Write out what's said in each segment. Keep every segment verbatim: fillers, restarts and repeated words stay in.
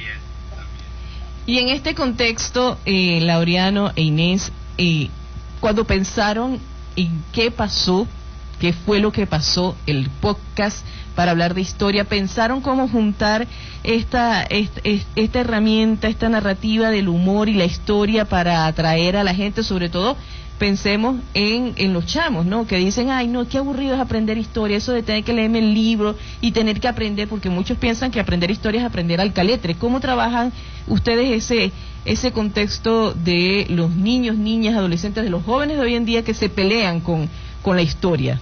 También, también. Y en este contexto, eh, Laureano e Inés, eh, cuando pensaron en qué pasó, qué fue lo que pasó, el podcast para hablar de historia, pensaron cómo juntar esta, esta, esta herramienta, esta narrativa del humor y la historia para atraer a la gente, sobre todo pensemos en, en los chamos, ¿no? Que dicen, ay, no, qué aburrido es aprender historia, eso de tener que leerme el libro y tener que aprender, porque muchos piensan que aprender historia es aprender al caletre. ¿Cómo trabajan ustedes ese ese contexto de los niños, niñas, adolescentes, de los jóvenes de hoy en día que se pelean con, con la historia?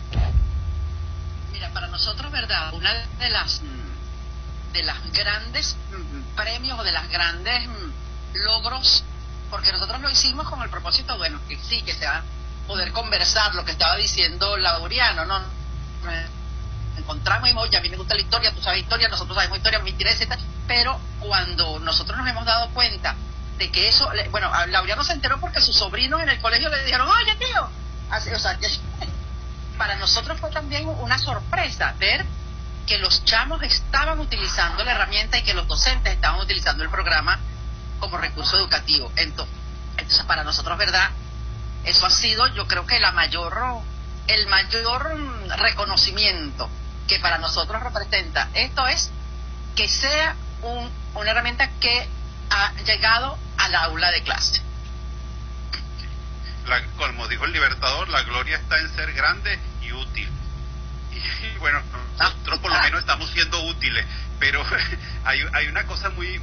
Mira, para nosotros, ¿verdad? Una de las de las grandes premios o de las grandes logros, porque nosotros lo hicimos con el propósito, bueno, que sí, que se va a poder conversar lo que estaba diciendo Laureano, ¿no? Encontramos y ya a mí me gusta la historia, tú sabes historia, nosotros sabemos historia, me interesa y tal, pero cuando nosotros nos hemos dado cuenta de que eso, bueno, Laureano se enteró porque sus sobrinos en el colegio le dijeron, oye tío, así, o sea, que para nosotros fue también una sorpresa ver que los chamos estaban utilizando la herramienta y que los docentes estaban utilizando el programa como recurso educativo. Entonces, entonces para nosotros, ¿verdad? Eso ha sido, yo creo que la mayor, el mayor reconocimiento que para nosotros representa esto es que sea un, una herramienta que ha llegado al aula de clase. La, como dijo el Libertador, la gloria está en ser grande y útil. Y bueno, nosotros por lo menos estamos siendo útiles, pero hay, hay una cosa muy